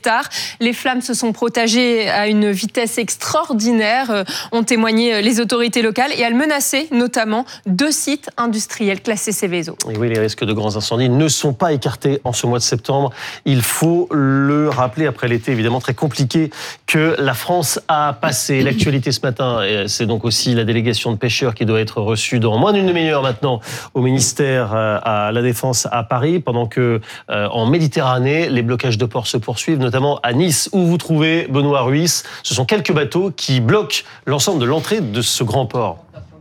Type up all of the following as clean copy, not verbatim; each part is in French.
hectares. Les flammes se sont propagées à une vitesse extraordinaire, ont témoigné les autorités locales, et elles menaçaient notamment 2 sites industriels classés Seveso. Et oui, les risques de grands incendies ne sont pas écartés en ce mois de septembre. Il faut le rappeler, après l'été évidemment très compliqué que la France a passé. L'actualité ce matin, c'est donc aussi la délégation de pêcheurs qui doit être reçue dans moins d'une demi-heure maintenant au ministère à la Défense à Paris, pendant que en Méditerranée, les blocages de ports se poursuivent, notamment à Nice, où vous trouvez Benoît Ruiz. Ce sont quelques bateaux qui bloquent l'ensemble de l'entrée de ce grand port.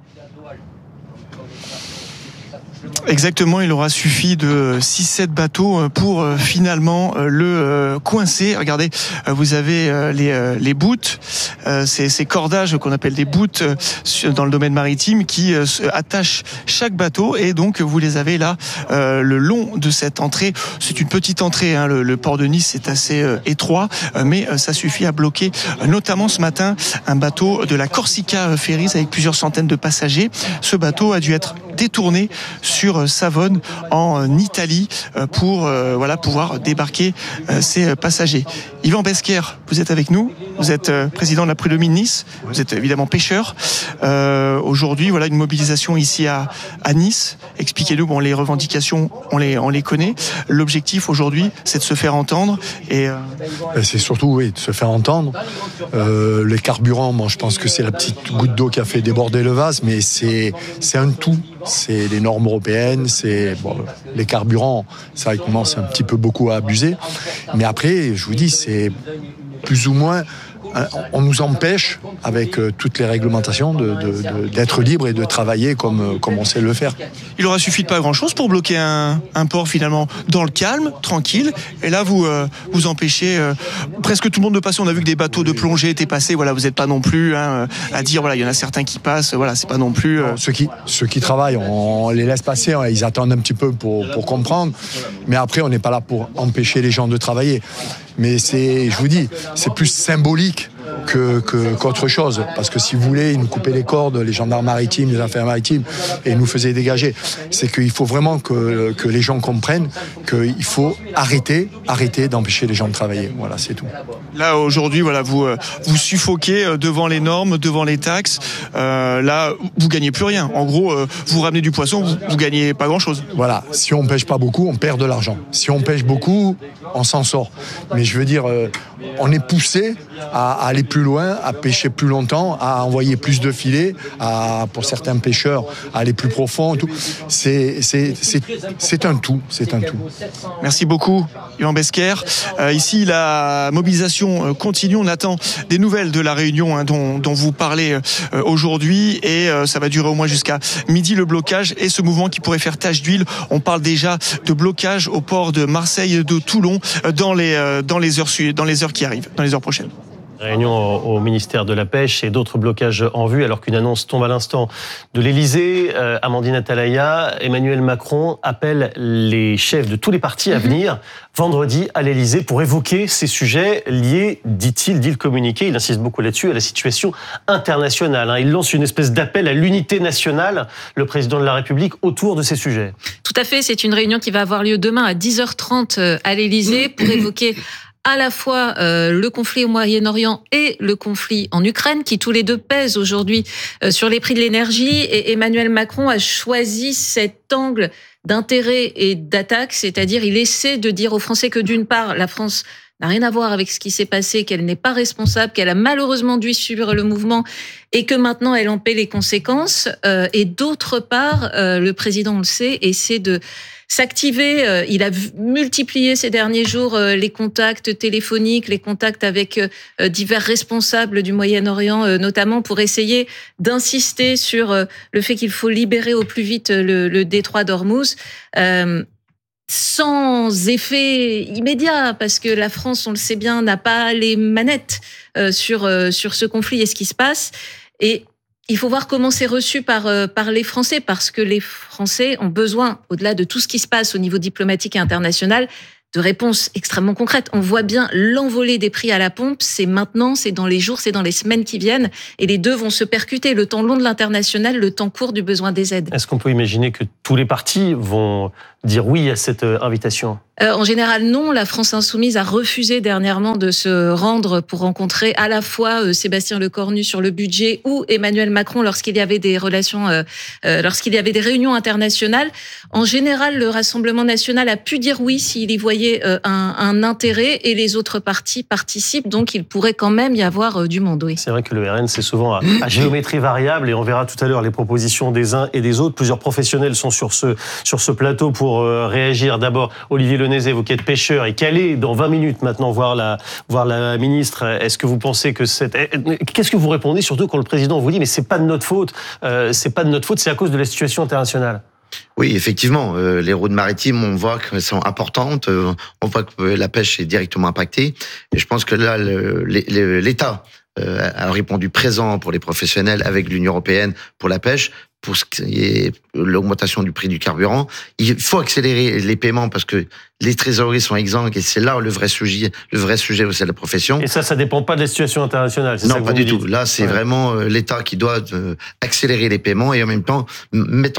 Exactement, il aura suffi de 6-7 bateaux pour finalement le coincer. Regardez, vous avez les bouts, ces cordages qu'on appelle des bouts dans le domaine maritime qui attachent chaque bateau, et donc vous les avez là le long de cette entrée. C'est une petite entrée, hein, le port de Nice est assez étroit, mais ça suffit à bloquer notamment ce matin un bateau de la Corsica Ferries avec plusieurs centaines de passagers. Ce bateau a dû être détourné sur Savone en Italie pour pouvoir débarquer ces passagers. Yvan Besquer, vous êtes avec nous, vous êtes président de la Prud'homie de Nice, vous êtes évidemment pêcheur. Aujourd'hui, voilà une mobilisation ici à Nice. Expliquez-nous, bon, les revendications, on les connaît. L'objectif aujourd'hui, c'est de se faire entendre. Et c'est surtout, oui, de se faire entendre. Les carburants, moi, je pense que c'est la petite goutte d'eau qui a fait déborder le vase, mais c'est un tout. C'est les normes européennes, c'est les carburants, c'est vrai que moi, c'est un petit peu beaucoup à abuser. Mais après, je vous dis, c'est plus ou moins, on nous empêche, avec toutes les réglementations, d'être libre et de travailler comme on sait le faire. Il aura suffi de pas grand-chose pour bloquer un port finalement dans le calme, tranquille. Et là, vous empêchez presque tout le monde de passer. On a vu que des bateaux de plongée étaient passés. Voilà, vous n'êtes pas non plus à dire voilà, il y en a certains qui passent. Voilà, c'est pas non plus. Ceux qui travaillent, on les laisse passer. Ils attendent un petit peu pour comprendre. Mais après, on n'est pas là pour empêcher les gens de travailler. Mais je vous dis, c'est plus symbolique qu'autre chose. Parce que si vous voulez, ils nous coupaient les cordes, les gendarmes maritimes, les affaires maritimes, et ils nous faisaient dégager. C'est qu'il faut vraiment que les gens comprennent qu'il faut arrêter d'empêcher les gens de travailler. Voilà, c'est tout. Là, aujourd'hui, voilà, vous suffoquez devant les normes, devant les taxes. Là, vous gagnez plus rien. En gros, vous ramenez du poisson, vous gagnez pas grand-chose. Voilà, si on pêche pas beaucoup, on perd de l'argent. Si on pêche beaucoup, on s'en sort. Mais je veux dire, on est poussé à aller plus loin, à pêcher plus longtemps, à envoyer plus de filets, pour certains pêcheurs, à aller plus profond. Tout. C'est un tout. Merci beaucoup, Yvan Besquer. Ici, la mobilisation continue. On attend des nouvelles de la réunion dont vous parlez aujourd'hui, et ça va durer au moins jusqu'à midi, le blocage et ce mouvement qui pourrait faire tache d'huile. On parle déjà de blocage au port de Marseille, de Toulon, dans les heures qui arrivent, dans les heures prochaines. Réunion au ministère de la Pêche et d'autres blocages en vue, alors qu'une annonce tombe à l'instant de l'Élysée. Amandine Atalaya, Emmanuel Macron appelle les chefs de tous les partis à venir vendredi à l'Élysée pour évoquer ces sujets liés, dit le communiqué, il insiste beaucoup là-dessus, à la situation internationale. Il lance une espèce d'appel à l'unité nationale, le président de la République, autour de ces sujets. Tout à fait, c'est une réunion qui va avoir lieu demain à 10h30 à l'Élysée pour évoquer à la fois le conflit au Moyen-Orient et le conflit en Ukraine, qui tous les deux pèsent aujourd'hui sur les prix de l'énergie. Et Emmanuel Macron a choisi cet angle d'intérêt et d'attaque, c'est-à-dire il essaie de dire aux Français que d'une part, la France n'a rien à voir avec ce qui s'est passé, qu'elle n'est pas responsable, qu'elle a malheureusement dû subir le mouvement et que maintenant elle en paie les conséquences. Et d'autre part, le président, on le sait, essaie de s'activer. Il a multiplié ces derniers jours les contacts téléphoniques, les contacts avec divers responsables du Moyen-Orient, notamment pour essayer d'insister sur le fait qu'il faut libérer au plus vite le détroit d'Ormuz. Sans effet immédiat, parce que la France, on le sait bien, n'a pas les manettes sur ce conflit et ce qui se passe. Et il faut voir comment c'est reçu par les Français, parce que les Français ont besoin, au-delà de tout ce qui se passe au niveau diplomatique et international, de réponses extrêmement concrètes. On voit bien l'envolée des prix à la pompe, c'est maintenant, c'est dans les jours, c'est dans les semaines qui viennent, et les deux vont se percuter, le temps long de l'international, le temps court du besoin des aides. Est-ce qu'on peut imaginer que tous les partis vont dire oui à cette invitation ? En général, non. La France insoumise a refusé dernièrement de se rendre pour rencontrer à la fois Sébastien Lecornu sur le budget ou Emmanuel Macron lorsqu'il y avait des lorsqu'il y avait des réunions internationales. En général, le Rassemblement national a pu dire oui s'il y voyait un intérêt et les autres partis participent. Donc, il pourrait quand même y avoir du monde. Oui. C'est vrai que le RN, c'est souvent à géométrie variable et on verra tout à l'heure les propositions des uns et des autres. Plusieurs professionnels sont sur ce plateau pour réagir. D'abord, Olivier Lenezet, vous qui êtes pêcheur et qui allez dans 20 minutes maintenant voir la ministre. Est-ce que vous pensez que qu'est-ce que vous répondez surtout quand le président vous dit mais c'est pas de notre faute, c'est à cause de la situation internationale? Oui, effectivement, les routes maritimes, on voit qu'elles sont importantes, on voit que la pêche est directement impactée et je pense que là, l'État a répondu présent pour les professionnels avec l'Union européenne pour la pêche. Pour ce qui est l'augmentation du prix du carburant, il faut accélérer les paiements parce que les trésoreries sont exsangues et c'est là le vrai sujet au sein de la profession. Et ça dépend pas de la situation internationale, c'est ça? Non, pas du tout. Là, c'est vraiment l'État qui doit accélérer les paiements et en même temps mettre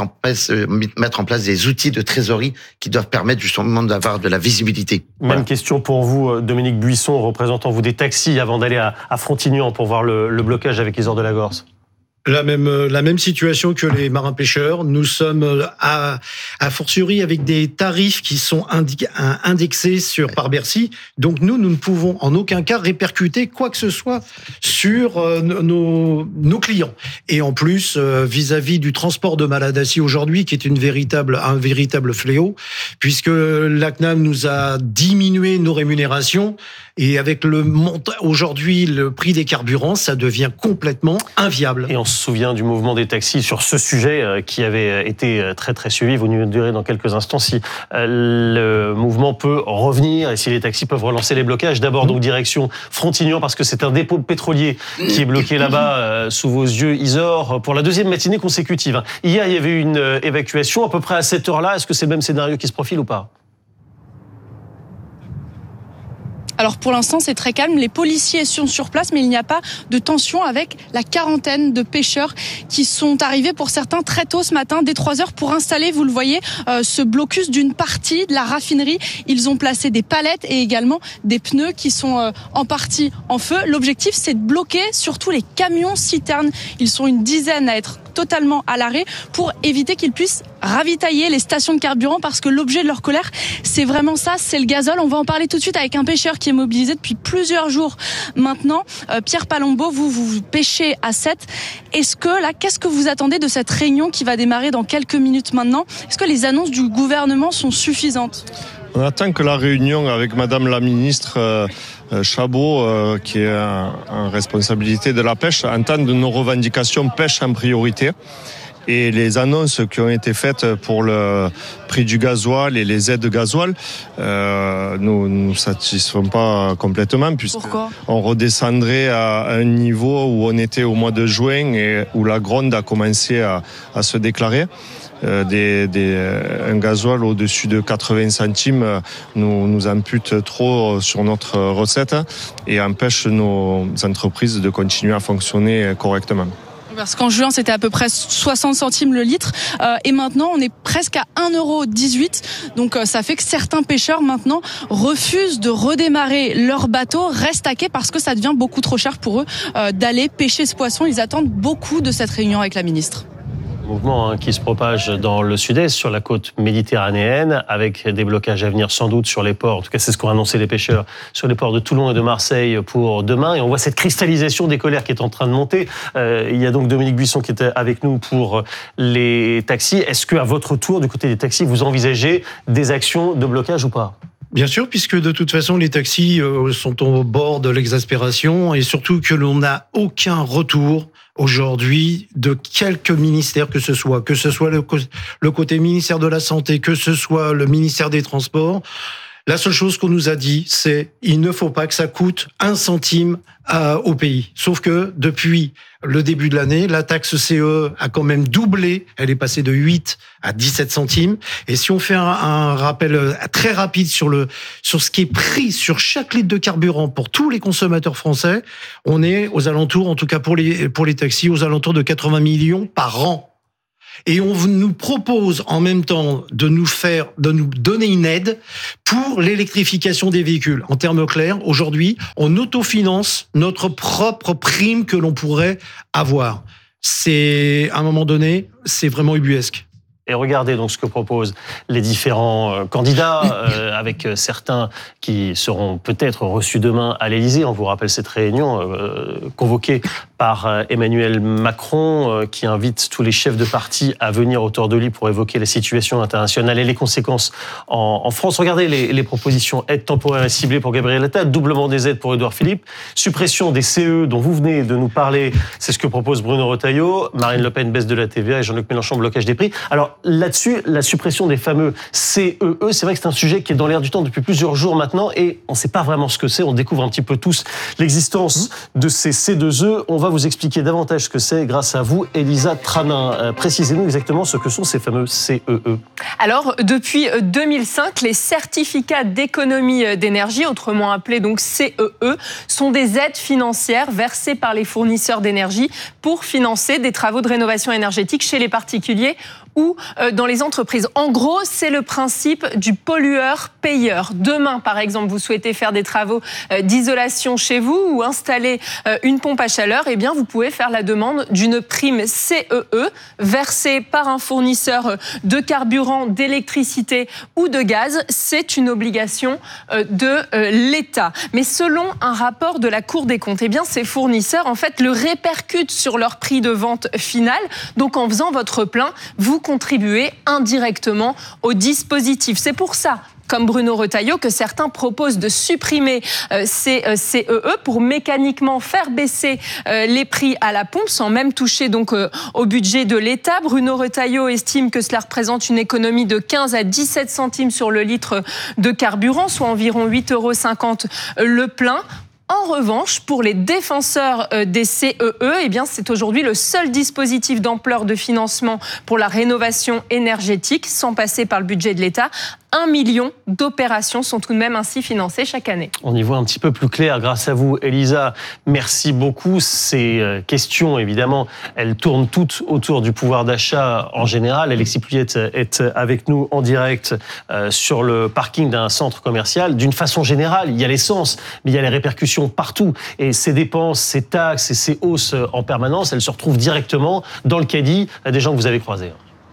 en place des outils de trésorerie qui doivent permettre justement d'avoir de la visibilité. Même question pour vous, Dominique Buisson, représentant vous des taxis, avant d'aller à Frontignan pour voir le blocage avec Isor de la Gorse. La même situation que les marins-pêcheurs. Nous sommes à fortiori avec des tarifs qui sont indexés par Bercy. Donc nous ne pouvons en aucun cas répercuter quoi que ce soit sur nos clients. Et en plus, vis-à-vis du transport de malades assis aujourd'hui, qui est un véritable fléau, puisque l'ACNAM nous a diminué nos rémunérations. Et avec aujourd'hui le prix des carburants, ça devient complètement inviable. Et on se souvient du mouvement des taxis sur ce sujet qui avait été très très suivi. Vous nous direz dans quelques instants si le mouvement peut revenir et si les taxis peuvent relancer les blocages. D'abord donc direction Frontignan parce que c'est un dépôt pétrolier qui est bloqué là-bas sous vos yeux, Isor, pour la deuxième matinée consécutive. Hier, il y avait eu une évacuation à peu près à cette heure-là. Est-ce que c'est le même scénario qui se profile ou pas ? Alors pour l'instant, c'est très calme. Les policiers sont sur place, mais il n'y a pas de tension avec la quarantaine de pêcheurs qui sont arrivés pour certains très tôt ce matin, dès 3 heures, pour installer, vous le voyez, ce blocus d'une partie de la raffinerie. Ils ont placé des palettes et également des pneus qui sont en partie en feu. L'objectif, c'est de bloquer surtout les camions citernes. Ils sont une dizaine à être totalement à l'arrêt pour éviter qu'ils puissent ravitailler les stations de carburant parce que l'objet de leur colère, c'est vraiment ça, c'est le gazole. On va en parler tout de suite avec un pêcheur qui est mobilisé depuis plusieurs jours maintenant. Pierre Palombo, vous pêchez à 7. Qu'est-ce que vous attendez de cette réunion qui va démarrer dans quelques minutes maintenant? Est-ce que les annonces du gouvernement sont suffisantes? On attend que la réunion avec Madame la ministre Chabot, qui est en responsabilité de la pêche, entende nos revendications pêche en priorité. Et les annonces qui ont été faites pour le prix du gasoil et les aides gasoil nous satisfont pas complètement puisqu'on redescendrait à un niveau où on était au mois de juin et où la gronde a commencé à se déclarer. Un gasoil au-dessus de 80 centimes nous ampute trop sur notre recette et empêche nos entreprises de continuer à fonctionner correctement. Parce qu'en juin, c'était à peu près 60 centimes le litre. Et maintenant, on est presque à 1,18 €. Donc, ça fait que certains pêcheurs, maintenant, refusent de redémarrer leur bateau, restent à quai parce que ça devient beaucoup trop cher pour eux d'aller pêcher ce poisson. Ils attendent beaucoup de cette réunion avec la ministre. Mouvement qui se propage dans le sud-est, sur la côte méditerranéenne, avec des blocages à venir sans doute sur les ports, en tout cas c'est ce qu'ont annoncé les pêcheurs, sur les ports de Toulon et de Marseille pour demain. Et on voit cette cristallisation des colères qui est en train de monter. Il y a donc Dominique Buisson qui était avec nous pour les taxis. Est-ce qu'à votre tour, du côté des taxis, vous envisagez des actions de blocage ou pas ? Bien sûr, puisque de toute façon, les taxis sont au bord de l'exaspération et surtout que l'on n'a aucun retour aujourd'hui de quelques ministères que ce soit le côté ministère de la Santé, que ce soit le ministère des Transports. La seule chose qu'on nous a dit, c'est il ne faut pas que ça coûte 1 centime au pays. Sauf que depuis le début de l'année, la taxe CE a quand même doublé. Elle est passée de 8 à 17 centimes. Et si on fait un rappel très rapide sur ce qui est pris sur chaque litre de carburant pour tous les consommateurs français, on est aux alentours, en tout cas pour les taxis, aux alentours de 80 millions par an. Et on nous propose en même temps de nous donner une aide pour l'électrification des véhicules. En termes clairs, aujourd'hui, on autofinance notre propre prime que l'on pourrait avoir. C'est, à un moment donné, c'est vraiment ubuesque. Et regardez donc ce que proposent les différents candidats, avec certains qui seront peut-être reçus demain à l'Élysée. On vous rappelle cette réunion convoquée par Emmanuel Macron, qui invite tous les chefs de parti à venir autour de lui pour évoquer la situation internationale et les conséquences en France. Regardez les propositions. Aide temporaire et ciblée pour Gabriel Attal, doublement des aides pour Édouard Philippe, suppression des CE dont vous venez de nous parler, c'est ce que propose Bruno Retailleau, Marine Le Pen baisse de la TVA et Jean-Luc Mélenchon blocage des prix. Alors là-dessus, la suppression des fameux CEE, c'est vrai que c'est un sujet qui est dans l'air du temps depuis plusieurs jours maintenant et on ne sait pas vraiment ce que c'est. On découvre un petit peu tous l'existence de ces C2E. On va vous expliquer davantage ce que c'est grâce à vous, Elisa Tranin. Précisez-nous exactement ce que sont ces fameux CEE. Alors, depuis 2005, les certificats d'économie d'énergie, autrement appelés donc CEE, sont des aides financières versées par les fournisseurs d'énergie pour financer des travaux de rénovation énergétique chez les particuliers ou dans les entreprises. En gros, c'est le principe du pollueur-payeur. Demain, par exemple, vous souhaitez faire des travaux d'isolation chez vous ou installer une pompe à chaleur, eh bien, vous pouvez faire la demande d'une prime CEE versée par un fournisseur de carburant, d'électricité ou de gaz. C'est une obligation de l'État. Mais selon un rapport de la Cour des comptes, eh bien, ces fournisseurs, en fait, le répercutent sur leur prix de vente final. Donc, en faisant votre plein, vous contribuer indirectement au dispositif. C'est pour ça, comme Bruno Retailleau, que certains proposent de supprimer ces CEE pour mécaniquement faire baisser les prix à la pompe sans même toucher donc au budget de l'État. Bruno Retailleau estime que cela représente une économie de 15 à 17 centimes sur le litre de carburant, soit environ 8,50 € le plein. En revanche, pour les défenseurs des CEE, eh bien, c'est aujourd'hui le seul dispositif d'ampleur de financement pour la rénovation énergétique, sans passer par le budget de l'État. 1 million d'opérations sont tout de même ainsi financées chaque année. On y voit un petit peu plus clair grâce à vous, Elisa. Merci beaucoup. Ces questions, évidemment, elles tournent toutes autour du pouvoir d'achat en général. Alexis Plouillette est avec nous en direct sur le parking d'un centre commercial. D'une façon générale, il y a l'essence, mais il y a les répercussions partout. Et ces dépenses, ces taxes et ces hausses en permanence, elles se retrouvent directement dans le caddie des gens que vous avez croisés.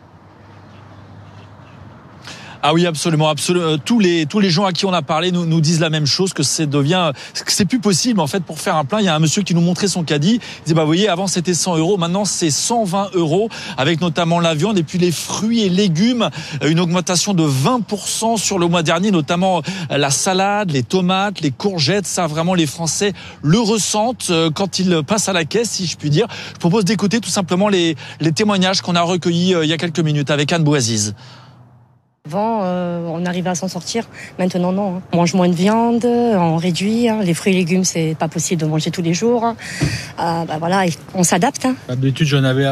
Ah oui, absolument. Tous les gens à qui on a parlé nous disent la même chose, que c'est plus possible en fait pour faire un plein. Il y a un monsieur qui nous montrait son caddie. Il disait vous voyez, avant c'était 100 €, maintenant c'est 120 €, avec notamment la viande et puis les fruits et légumes, une augmentation de 20% sur le mois dernier, notamment la salade, les tomates, les courgettes. Ça vraiment les Français le ressentent quand ils passent à la caisse, si je puis dire. Je propose d'écouter tout simplement les témoignages qu'on a recueillis il y a quelques minutes avec Anne Bouaziz. Avant, on arrivait à s'en sortir. Maintenant, non. On mange moins de viande, on réduit. Les fruits et légumes, c'est pas possible de manger tous les jours. Voilà, on s'adapte. D'habitude, j'en avais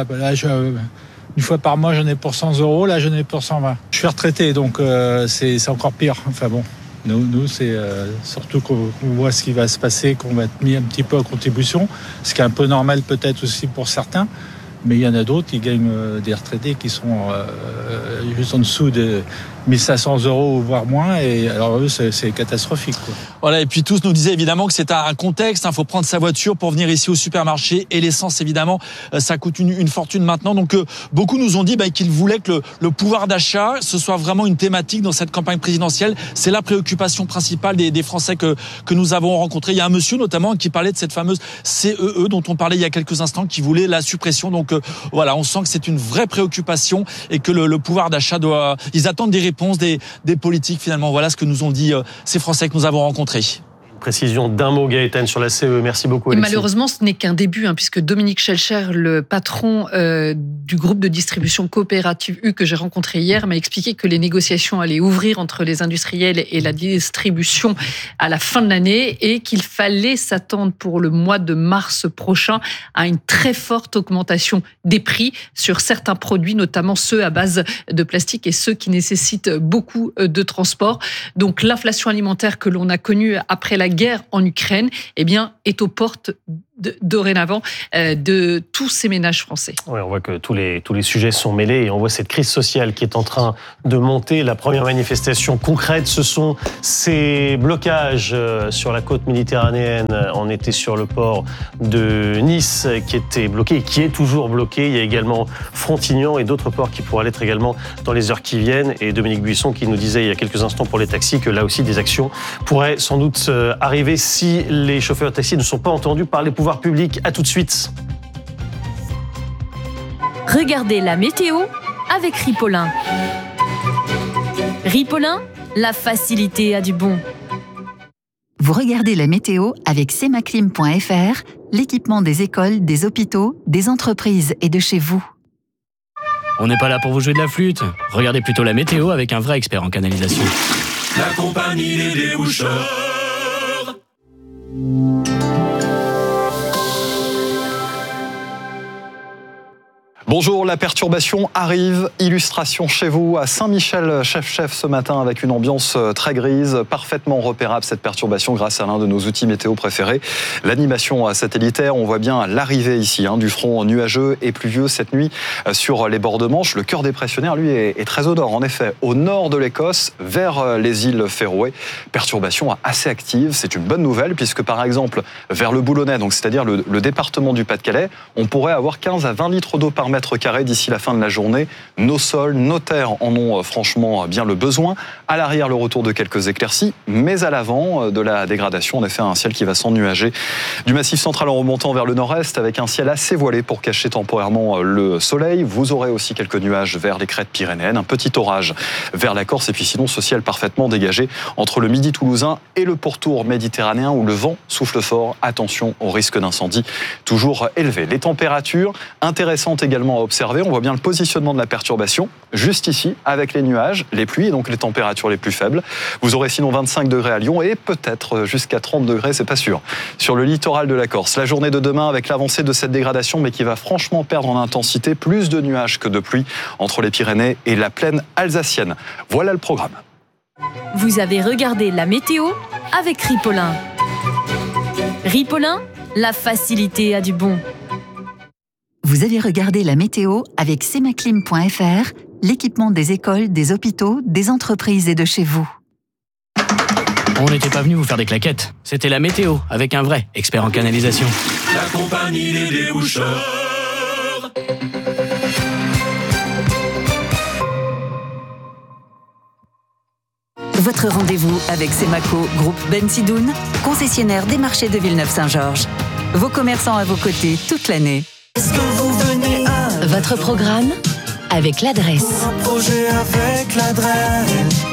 une fois par mois, j'en ai pour 100 €. Là, j'en ai pour 120. Je suis retraité, donc c'est encore pire. Enfin bon, nous c'est surtout qu'on voit ce qui va se passer, qu'on va être mis un petit peu en contribution, ce qui est un peu normal peut-être aussi pour certains. Mais il y en a d'autres qui gagnent des retraités qui sont juste en dessous de 1 500 €, voire moins. Et alors eux, c'est catastrophique, quoi. Voilà, et puis tous nous disaient évidemment que c'est un contexte. Il faut prendre sa voiture pour venir ici au supermarché. Et l'essence, évidemment, ça coûte une fortune maintenant. Donc beaucoup nous ont dit qu'ils voulaient que le pouvoir d'achat, ce soit vraiment une thématique dans cette campagne présidentielle. C'est la préoccupation principale des Français que nous avons rencontrés. Il y a un monsieur notamment qui parlait de cette fameuse CEE dont on parlait il y a quelques instants, qui voulait la suppression. Donc voilà, on sent que c'est une vraie préoccupation et que le pouvoir d'achat ils attendent des réponses des politiques finalement. Voilà ce que nous ont dit ces Français que nous avons rencontrés. Précision d'un mot, Gaëtane, sur la CE. Merci beaucoup, Alexis. Malheureusement, ce n'est qu'un début, puisque Dominique Schelcher, le patron du groupe de distribution coopérative U que j'ai rencontré hier, m'a expliqué que les négociations allaient ouvrir entre les industriels et la distribution à la fin de l'année et qu'il fallait s'attendre pour le mois de mars prochain à une très forte augmentation des prix sur certains produits, notamment ceux à base de plastique et ceux qui nécessitent beaucoup de transport. Donc l'inflation alimentaire que l'on a connue après la guerre en Ukraine, est aux portes dorénavant de tous ces ménages français. Oui, on voit que tous les sujets sont mêlés et on voit cette crise sociale qui est en train de monter. La première manifestation concrète, ce sont ces blocages sur la côte méditerranéenne. On était sur le port de Nice qui était bloqué et qui est toujours bloqué. Il y a également Frontignan et d'autres ports qui pourraient l'être également dans les heures qui viennent. Et Dominique Buisson qui nous disait il y a quelques instants pour les taxis que là aussi des actions pourraient sans doute arriver si les chauffeurs de taxi ne sont pas entendus par les pouvoirs publics. À tout de suite. Regardez la météo avec Ripollin. Ripollin, la facilité a du bon. Vous regardez la météo avec semaclim.fr, l'équipement des écoles, des hôpitaux, des entreprises et de chez vous. On n'est pas là pour vous jouer de la flûte. Regardez plutôt la météo avec un vrai expert en canalisation. La compagnie des déboucheurs. Bonjour, la perturbation arrive. Illustration chez vous à Saint-Michel, chef ce matin avec une ambiance très grise, parfaitement repérable cette perturbation grâce à l'un de nos outils météo préférés, l'animation satellitaire. On voit bien l'arrivée ici du front nuageux et pluvieux cette nuit sur les bords de Manche. Le cœur dépressionnaire, lui, est très au nord. En effet, au nord de l'Écosse, vers les îles Féroé. Perturbation assez active. C'est une bonne nouvelle puisque, par exemple, vers le Boulonnais, donc c'est-à-dire le département du Pas-de-Calais, on pourrait avoir 15 à 20 litres d'eau par mètre carré d'ici la fin de la journée. Nos sols, nos terres en ont franchement bien le besoin. À l'arrière, le retour de quelques éclaircies, mais à l'avant de la dégradation, en effet, un ciel qui va s'ennuager du massif central en remontant vers le nord-est avec un ciel assez voilé pour cacher temporairement le soleil. Vous aurez aussi quelques nuages vers les crêtes pyrénéennes, un petit orage vers la Corse et puis sinon ce ciel parfaitement dégagé entre le midi toulousain et le pourtour méditerranéen où le vent souffle fort. Attention au risque d'incendie toujours élevé. Les températures intéressantes également à observer. On voit bien le positionnement de la perturbation juste ici avec les nuages, les pluies et donc les températures les plus faibles. Vous aurez sinon 25 degrés à Lyon et peut-être jusqu'à 30 degrés, c'est pas sûr, sur le littoral de la Corse. La journée de demain avec l'avancée de cette dégradation mais qui va franchement perdre en intensité, plus de nuages que de pluie entre les Pyrénées et la plaine alsacienne. Voilà le programme. Vous avez regardé la météo avec Ripollin. Ripollin, la facilité a du bon. Vous avez regardé la météo avec semaclim.fr, l'équipement des écoles, des hôpitaux, des entreprises et de chez vous. On n'était pas venu vous faire des claquettes. C'était la météo avec un vrai expert en canalisation. La compagnie des déboucheurs. Votre rendez-vous avec Semaco, groupe Ben Sidoun, concessionnaire des marchés de Villeneuve-Saint-Georges. Vos commerçants à vos côtés toute l'année. Est-ce que vous venez à Votre programme avec l'adresse. un projet avec l'adresse.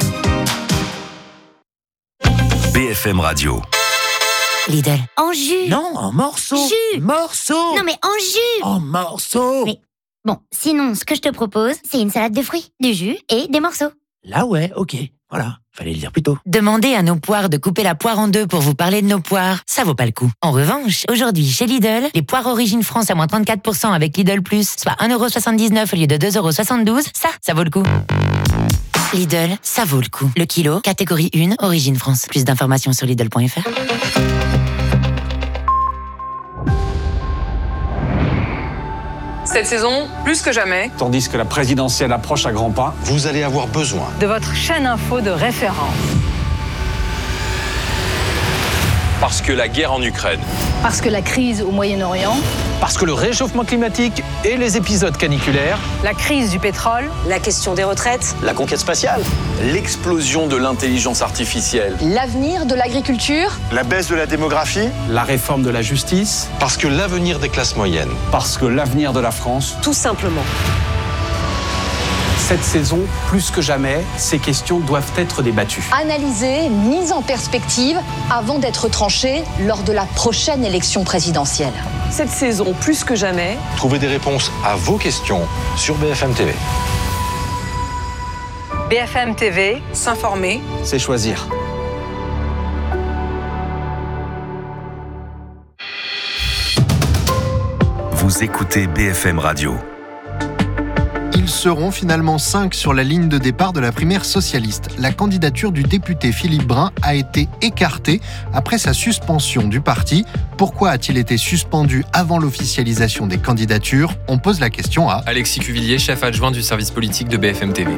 BFM Radio. Lidl. En jus. Non, en morceaux. Jus. Morceaux. Non mais en jus. En morceaux. Mais bon, sinon, ce que je te propose, c'est une salade de fruits, du jus et des morceaux. Là ouais, ok. Voilà, fallait le dire plus tôt. Demandez à nos poires de couper la poire en deux pour vous parler de nos poires. Ça vaut pas le coup. En revanche, aujourd'hui, chez Lidl, les poires Origine France à moins 34% avec Lidl+, soit 1,79€ au lieu de 2,72€, ça vaut le coup. Lidl, ça vaut le coup. Le kilo, catégorie 1, Origine France. Plus d'informations sur Lidl.fr. Cette saison, plus que jamais, tandis que la présidentielle approche à grands pas, vous allez avoir besoin de votre chaîne info de référence. Parce que la guerre en Ukraine. Parce que la crise au Moyen-Orient. Parce que le réchauffement climatique et les épisodes caniculaires. La crise du pétrole. La question des retraites. la conquête spatiale, L'explosion de l'intelligence artificielle. L'avenir de l'agriculture. la baisse de la démographie, la réforme de la justice, parce que l'avenir des classes moyennes. parce que l'avenir de la France. Tout simplement. Cette saison, plus que jamais, ces questions doivent être débattues. Analysée, mise en perspective avant d'être tranchée lors de la prochaine élection présidentielle. Cette saison, plus que jamais, Trouvez des réponses à vos questions sur BFM TV. BFM TV, s'informer, C'est choisir. Vous écoutez BFM Radio. Il Ils seront finalement 5 sur la ligne de départ de la primaire socialiste. La candidature du député Philippe Brun a été écartée après sa suspension du parti. Pourquoi a-t-il été suspendu avant l'officialisation des candidatures ? On pose la question à Alexis Cuvillier, chef adjoint du service politique de BFM TV.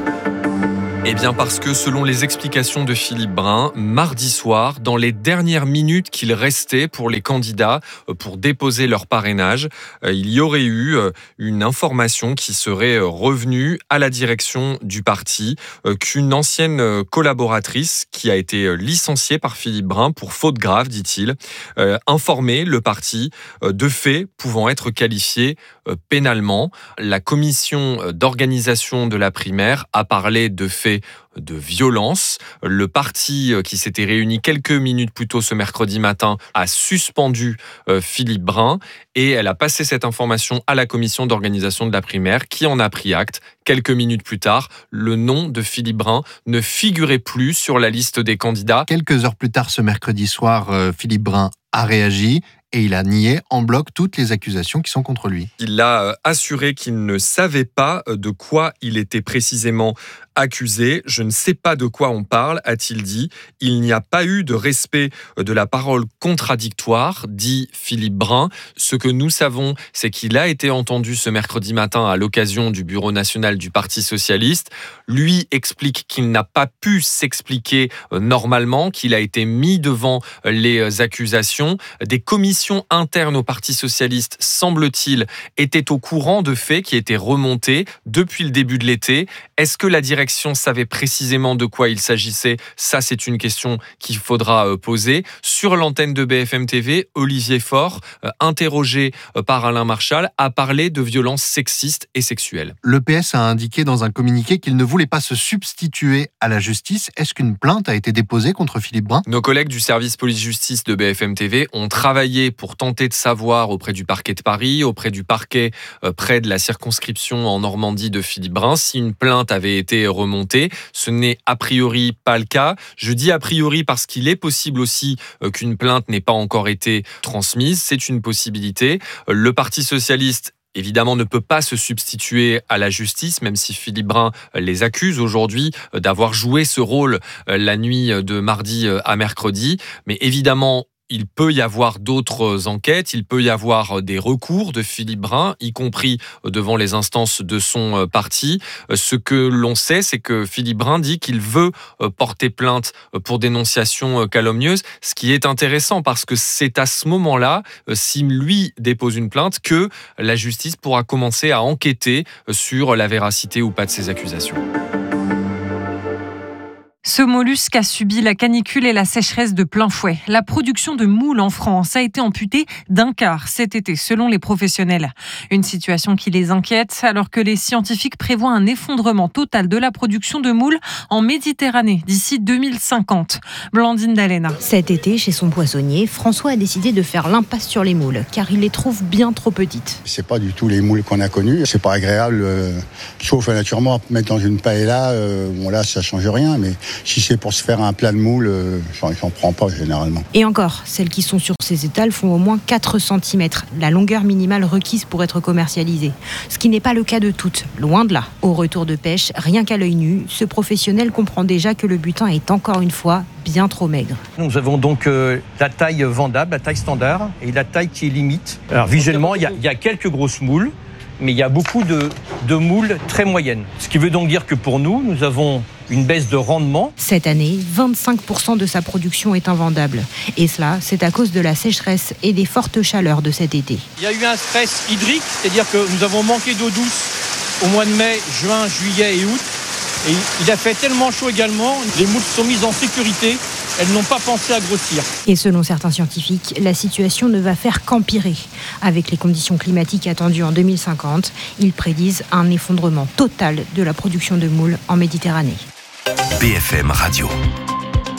Eh bien parce que selon les explications de Philippe Brun, mardi soir, dans les dernières minutes qu'il restait pour les candidats pour déposer leur parrainage, il y aurait eu une information qui serait revenue à la direction du parti, qu'une ancienne collaboratrice qui a été licenciée par Philippe Brun pour faute grave, dit-il, informait le parti de faits pouvant être qualifiés pénalement. La commission d'organisation de la primaire a parlé de faits de violence. Le parti qui s'était réuni quelques minutes plus tôt ce mercredi matin a suspendu Philippe Brun et elle a passé cette information à la commission d'organisation de la primaire qui en a pris acte. Quelques minutes plus tard, le nom de Philippe Brun ne figurait plus sur la liste des candidats. Quelques heures plus tard ce mercredi soir, Philippe Brun a réagi et il a nié en bloc toutes les accusations qui sont contre lui. Il a assuré qu'il ne savait pas de quoi il était précisément accusé. Je ne sais pas de quoi on parle, a-t-il dit. Il n'y a pas eu de respect de la parole contradictoire, dit Philippe Brun. Ce que nous savons, c'est qu'il a été entendu ce mercredi matin à l'occasion du bureau national du Parti socialiste. Lui explique qu'il n'a pas pu s'expliquer normalement, qu'il a été mis devant les accusations. Des commissions internes au Parti socialiste, semble-t-il, étaient au courant de faits qui étaient remontés depuis le début de l'été. Est-ce que la direction savait précisément de quoi il s'agissait ? Ça, c'est une question qu'il faudra poser. Sur l'antenne de BFM TV, Olivier Faure, interrogé par Alain Marchal, a parlé de violences sexistes et sexuelles. Le PS a indiqué dans un communiqué qu'il ne voulait pas se substituer à la justice. Est-ce qu'une plainte a été déposée contre Philippe Brun ? Nos collègues du service police-justice de BFM TV ont travaillé pour tenter de savoir auprès du parquet de Paris, auprès du parquet près de la circonscription en Normandie de Philippe Brun, si une plainte avait été remontée. Ce n'est a priori pas le cas. Je dis a priori parce qu'il est possible aussi qu'une plainte n'ait pas encore été transmise. C'est une possibilité. Le Parti socialiste évidemment ne peut pas se substituer à la justice, même si Philippe Brun les accuse aujourd'hui d'avoir joué ce rôle la nuit de mardi à mercredi. Mais évidemment, il peut y avoir d'autres enquêtes, il peut y avoir des recours de Philippe Brun, y compris devant les instances de son parti. Ce que l'on sait, c'est que Philippe Brun dit qu'il veut porter plainte pour dénonciation calomnieuse, ce qui est intéressant parce que c'est à ce moment-là, si lui dépose une plainte, que la justice pourra commencer à enquêter sur la véracité ou pas de ces accusations. Ce mollusque a subi la canicule et la sécheresse de plein fouet. La production de moules en France a été amputée d'un quart cet été, selon les professionnels. Une situation qui les inquiète, alors que les scientifiques prévoient un effondrement total de la production de moules en Méditerranée d'ici 2050. Blandine Dalena. Cet été, chez son poissonnier, François a décidé de faire l'impasse sur les moules, car il les trouve bien trop petites. C'est pas du tout les moules qu'on a connus. C'est pas agréable, sauf naturellement mettre dans une paella. Bon là, ça change rien, mais si c'est pour se faire un plat de moules, j'en prends pas généralement. Et encore, celles qui sont sur ces étals font au moins 4 cm, la longueur minimale requise pour être commercialisée. Ce qui n'est pas le cas de toutes, loin de là. Au retour de pêche, rien qu'à l'œil nu, ce professionnel comprend déjà que le butin est encore une fois bien trop maigre. Nous avons donc la taille vendable, la taille standard et la taille qui est limite. Alors visuellement, il y a quelques grosses moules, mais il y a beaucoup de moules très moyennes. Ce qui veut donc dire que pour nous, nous avons une baisse de rendement. Cette année, 25% de sa production est invendable. Et cela, c'est à cause de la sécheresse et des fortes chaleurs de cet été. Il y a eu un stress hydrique, c'est-à-dire que nous avons manqué d'eau douce au mois de mai, juin, juillet et août. Et il a fait tellement chaud également, les moules sont mises en sécurité. Elles n'ont pas pensé à grossir. Et selon certains scientifiques, la situation ne va faire qu'empirer. Avec les conditions climatiques attendues en 2050, ils prédisent un effondrement total de la production de moules en Méditerranée. BFM Radio.